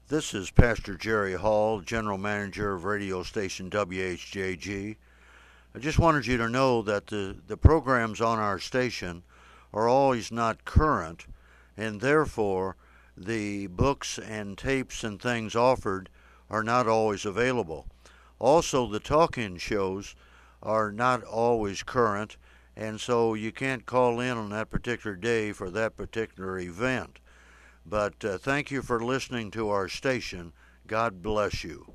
This is Pastor Jerry Hall, General Manager of radio station WHJG. I just wanted you to know that the programs on our station are always not current, and therefore the books and tapes and things offered are not always available. Also, the talk-in shows are not always current, and so you can't call in on that particular day for that particular event. But thank you for listening to our station. God bless you.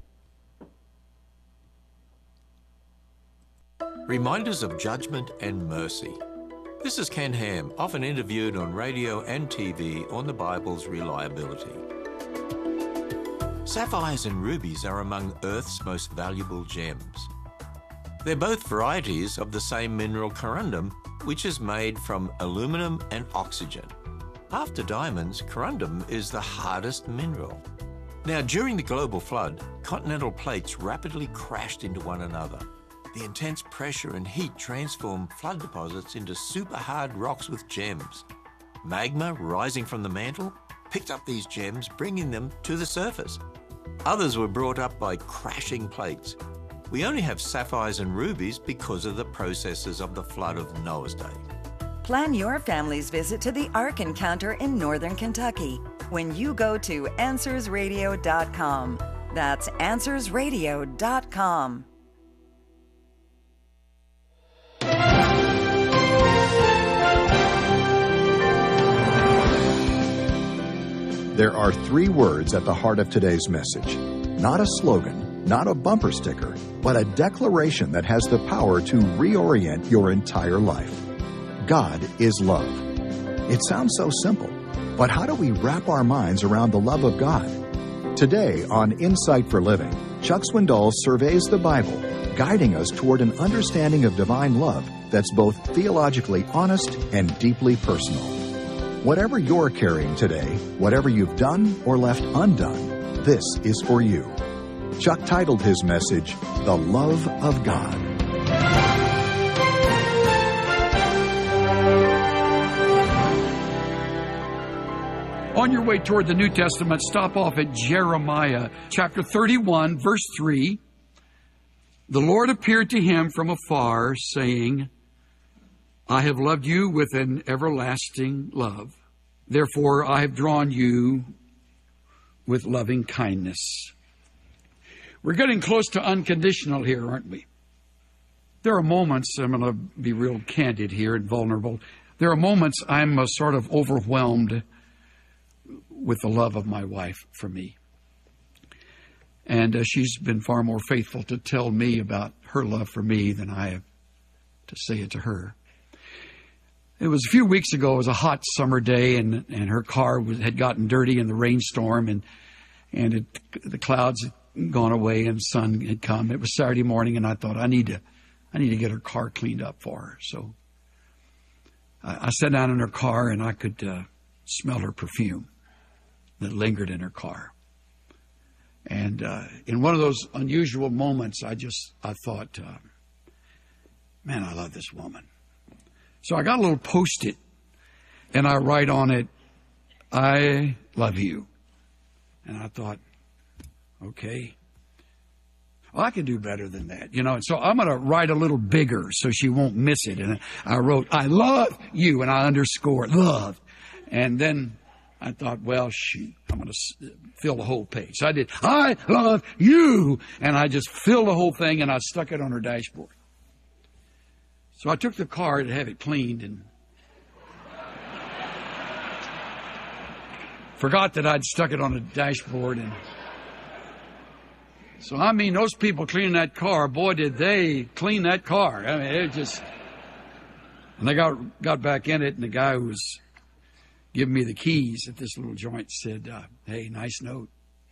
Reminders of Judgment and Mercy. This is Ken Ham, often interviewed on radio and TV on the Bible's reliability. Sapphires and rubies are among Earth's most valuable gems. They're both varieties of the same mineral corundum, which is made from aluminum and oxygen. After diamonds, corundum is the hardest mineral. Now, during the global flood, continental plates rapidly crashed into one another. The intense pressure and heat transformed flood deposits into super hard rocks with gems. Magma rising from the mantle picked up these gems, bringing them to the surface. Others were brought up by crashing plates. We only have sapphires and rubies because of the processes of the flood of Noah's day. Plan your family's visit to the Ark Encounter in Northern Kentucky when you go to AnswersRadio.com. That's AnswersRadio.com. There are three words at the heart of today's message. Not a slogan, not a bumper sticker, but a declaration that has the power to reorient your entire life. God is love. It sounds so simple, but how do we wrap our minds around the love of God? Today on Insight for Living, Chuck Swindoll surveys the Bible, guiding us toward an understanding of divine love that's both theologically honest and deeply personal. Whatever you're carrying today, whatever you've done or left undone, this is for you. Chuck titled his message, The Love of God. On your way toward the New Testament, stop off at Jeremiah chapter 31, verse 3. The Lord appeared to him from afar, saying, I have loved you with an everlasting love. Therefore, I have drawn you with loving kindness. We're getting close to unconditional here, aren't we? There are moments, I'm going to be real candid here and vulnerable. There are moments I'm sort of overwhelmed with the love of my wife for me. And she's been far more faithful to tell me about her love for me than I have to say it to her. It was a few weeks ago. It was a hot summer day, and her car had gotten dirty in the rainstorm, and the clouds had gone away and the sun had come. It was Saturday morning, and I thought, I need to get her car cleaned up for her. So I sat down in her car, and I could smell her perfume that lingered in her car. And in one of those unusual moments, I thought, man, I love this woman. So I got a little Post-it, and I write on it, I love you. And I thought, okay, well, I can do better than that, And so I'm going to write a little bigger so she won't miss it. And I wrote, I love you, and I underscored love. And then I thought, well, shoot, I'm going to fill the whole page. So I did, I love you. And I just filled the whole thing, and I stuck it on her dashboard. So I took the car to have it cleaned and forgot that I'd stuck it on the dashboard. And so, those people cleaning that car, boy, did they clean that car. It just... And I got back in it, and the guy who was giving me the keys at this little joint said, hey, nice note.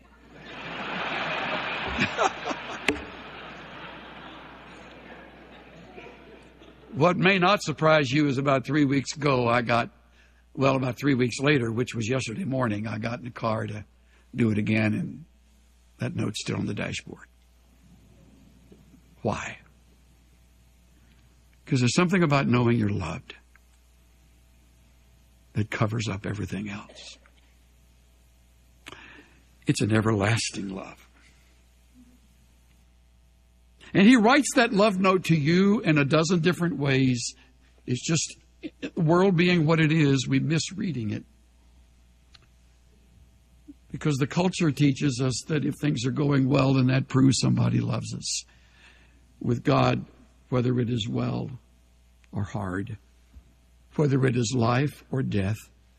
What may not surprise you is about 3 weeks ago, about 3 weeks later, which was yesterday morning, I got in the car to do it again, and that note's still on the dashboard. Why? Because there's something about knowing you're loved that covers up everything else. It's an everlasting love. And he writes that love note to you in a dozen different ways. It's just, the world being what it is, we miss reading it. Because the culture teaches us that if things are going well, then that proves somebody loves us. With God, whether it is well or hard, whether it is life or death,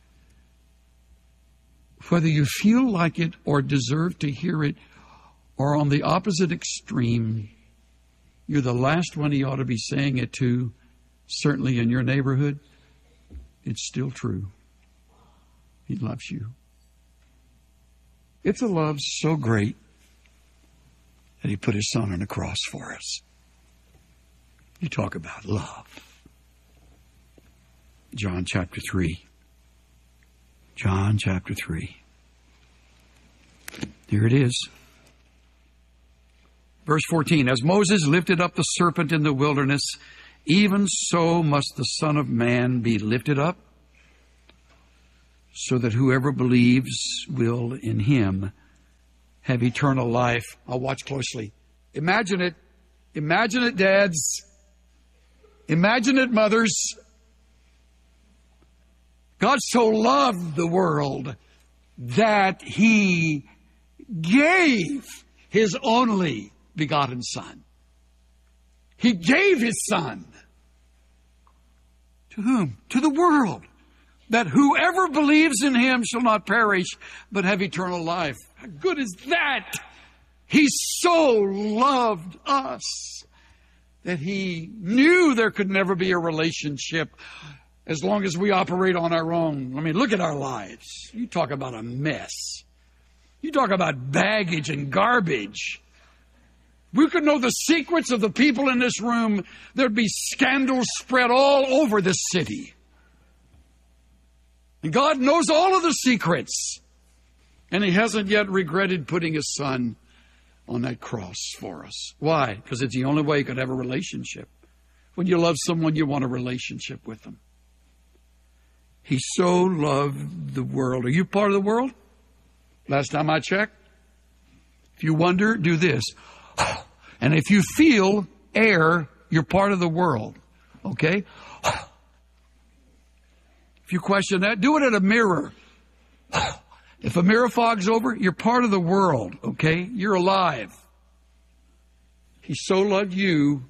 whether you feel like it or deserve to hear it, or on the opposite extreme, you're the last one he ought to be saying it to, certainly in your neighborhood, it's still true. He loves you. It's a love so great that he put his son on the cross for us. You talk about love. John chapter 3. John chapter 3. Here it is. Verse 14, as Moses lifted up the serpent in the wilderness, even so must the Son of Man be lifted up, so that whoever believes will in him have eternal life. I'll watch closely. Imagine it. Imagine it, dads. Imagine it, mothers. God so loved the world that he gave his only begotten Son. He gave his Son. To whom? To the world. That whoever believes in him shall not perish, but have eternal life. How good is that? He so loved us that he knew there could never be a relationship as long as we operate on our own. I mean, look at our lives. You talk about a mess. You talk about baggage and garbage. We could know the secrets of the people in this room. There'd be scandals spread all over this city. And God knows all of the secrets. And he hasn't yet regretted putting his Son on that cross for us. Why? Because it's the only way you could have a relationship. When you love someone, you want a relationship with them. He so loved the world. Are you part of the world? Last time I checked. If you wonder, do this. And if you feel air, you're part of the world. Okay? If you question that, do it at a mirror. If a mirror fog's over, you're part of the world. Okay? You're alive. He so loved you.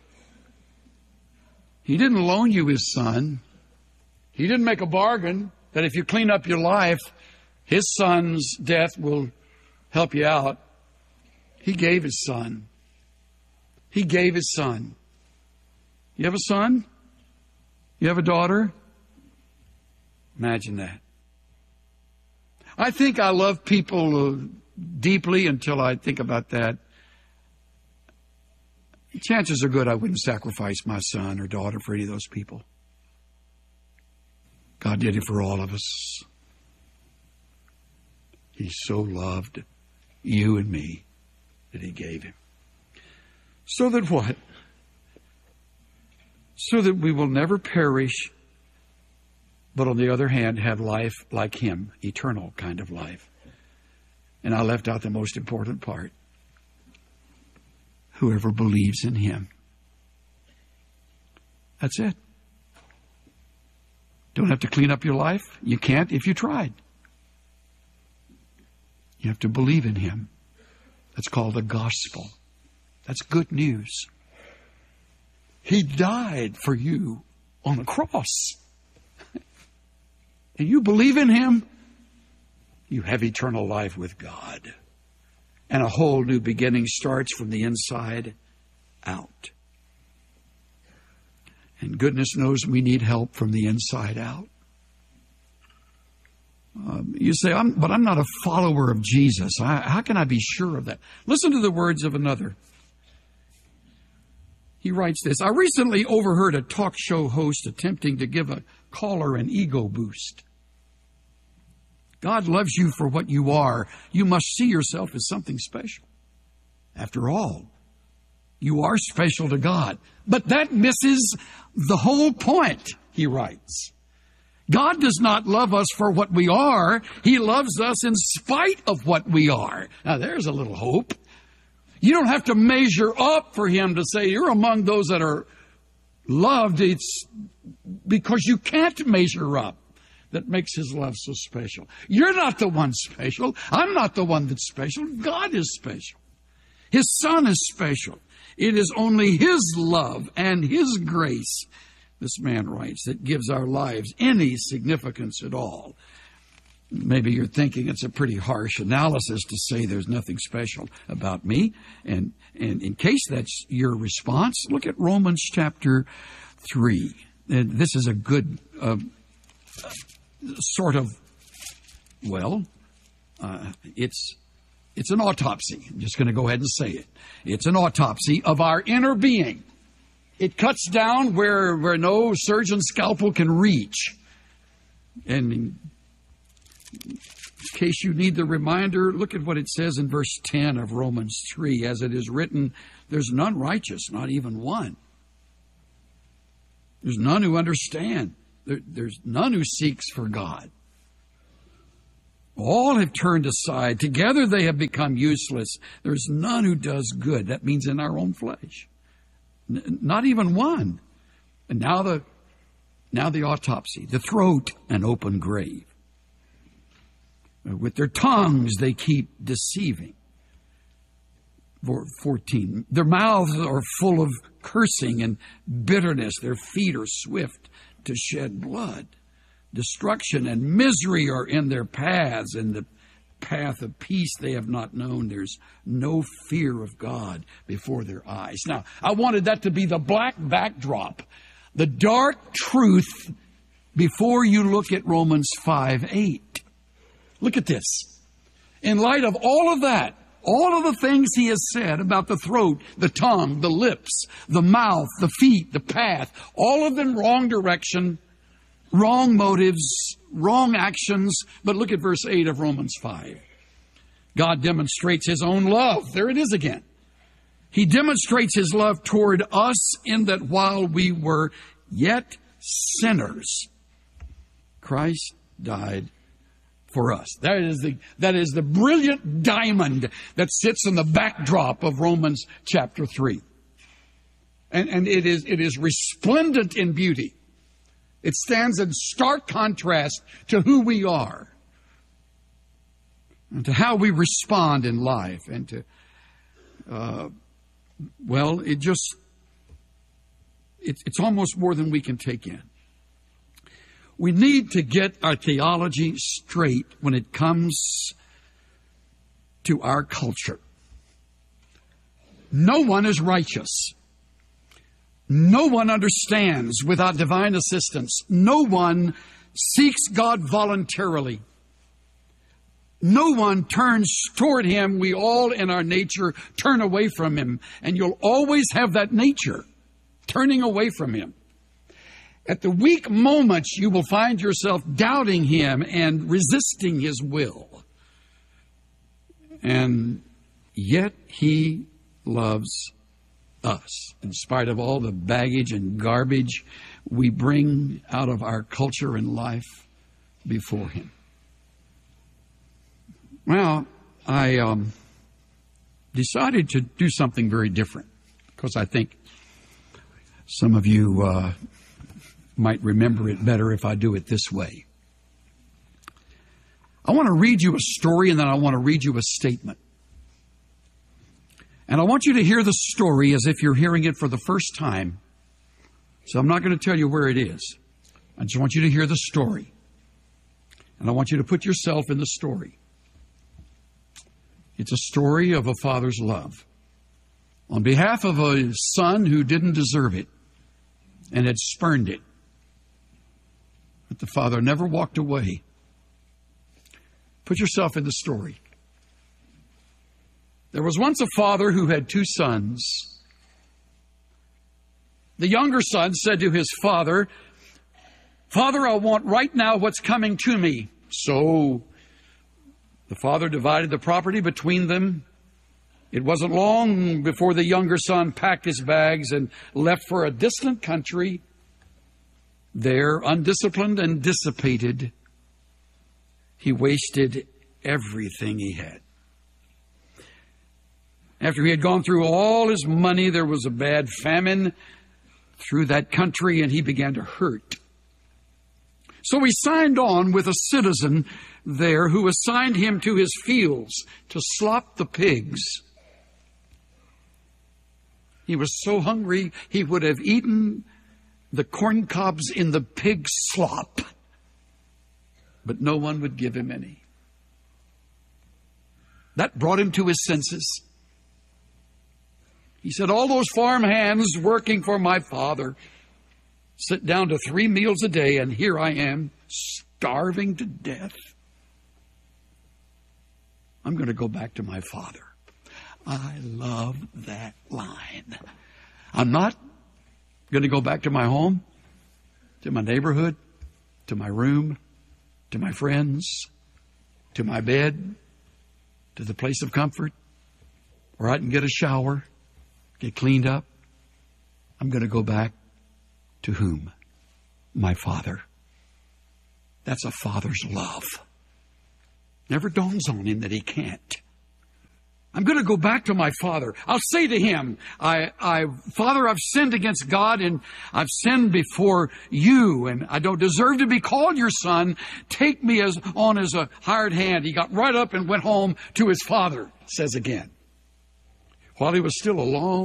He didn't loan you his Son. He didn't make a bargain that if you clean up your life, his Son's death will help you out. He gave his Son. He gave his Son. You have a son? You have a daughter? Imagine that. I think I love people deeply until I think about that. Chances are good I wouldn't sacrifice my son or daughter for any of those people. God did it for all of us. He so loved you and me that he gave him. So that what? So that we will never perish, but on the other hand, have life like him, eternal kind of life. And I left out the most important part. Whoever believes in him. That's it. Don't have to clean up your life. You can't if you tried. You have to believe in him. That's called the gospel. That's good news. He died for you on the cross. And you believe in him, you have eternal life with God. And a whole new beginning starts from the inside out. And goodness knows we need help from the inside out. You say, but I'm not a follower of Jesus. How can I be sure of that? Listen to the words of another. He writes this, I recently overheard a talk show host attempting to give a caller an ego boost. God loves you for what you are. You must see yourself as something special. After all, you are special to God. But that misses the whole point, he writes. God does not love us for what we are. He loves us in spite of what we are. Now, there's a little hope. You don't have to measure up for Him to say you're among those that are loved. It's because you can't measure up that makes His love so special. You're not the one special. I'm not the one that's special. God is special. His Son is special. It is only His love and His grace, this man writes, that gives our lives any significance at all. Maybe you're thinking it's a pretty harsh analysis to say there's nothing special about me. And in case that's your response, look at Romans chapter 3. And this is a good it's an autopsy. I'm just going to go ahead and say it. It's an autopsy of our inner being. It cuts down where no surgeon's scalpel can reach. And in case you need the reminder, look at what it says in verse 10 of Romans 3. As it is written, there's none righteous, not even one. There's none who understand. There's none who seeks for God. All have turned aside. Together they have become useless. There's none who does good. That means in our own flesh. Not even one. And now the autopsy. The throat, an open grave. With their tongues they keep deceiving. 14. Their mouths are full of cursing and bitterness. Their feet are swift to shed blood. Destruction and misery are in their paths, and the path of peace they have not known. There's no fear of God before their eyes. Now, I wanted that to be the black backdrop, the dark truth before you look at Romans 5:8. Look at this. In light of all of that, all of the things he has said about the throat, the tongue, the lips, the mouth, the feet, the path, all of them wrong direction, wrong motives, wrong actions. But look at verse 8 of Romans 5. God demonstrates His own love. There it is again. He demonstrates His love toward us in that while we were yet sinners, Christ died for us. That is the brilliant diamond that sits in the backdrop of Romans chapter 3. And it is resplendent in beauty. It stands in stark contrast to who we are and to how we respond in life and to, it's almost more than we can take in. We need to get our theology straight when it comes to our culture. No one is righteous. No one understands without divine assistance. No one seeks God voluntarily. No one turns toward Him. We all in our nature turn away from Him. And you'll always have that nature, turning away from Him. At the weak moments, you will find yourself doubting Him and resisting His will. And yet He loves us, in spite of all the baggage and garbage we bring out of our culture and life before Him. Well, I decided to do something very different because I think some of you might remember it better if I do it this way. I want to read you a story and then I want to read you a statement. And I want you to hear the story as if you're hearing it for the first time. So I'm not going to tell you where it is. I just want you to hear the story. And I want you to put yourself in the story. It's a story of a father's love on behalf of a son who didn't deserve it and had spurned it. But the father never walked away. Put yourself in the story. There was once a father who had two sons. The younger son said to his father, "Father, I want right now what's coming to me." So the father divided the property between them. It wasn't long before the younger son packed his bags and left for a distant country. There, undisciplined and dissipated, he wasted everything he had. After he had gone through all his money, there was a bad famine through that country, and he began to hurt. So he signed on with a citizen there who assigned him to his fields to slop the pigs. He was so hungry, he would have eaten the corn cobs in the pig slop, but no one would give him any. That brought him to his senses. He said, all those farm hands working for my father sit down to 3 meals a day, and here I am starving to death. I'm going to go back to my father. I love that line. I'm not going to go back to my home, to my neighborhood, to my room, to my friends, to my bed, to the place of comfort where I can get a shower, get cleaned up. I'm going to go back to whom? My Father. That's a father's love. Never dawns on him that he can't. I'm going to go back to my Father. I'll say to him, Father, I've sinned against God, and I've sinned before you, and I don't deserve to be called your son. Take me as a hired hand. He got right up and went home to his father, says again. While he was still a long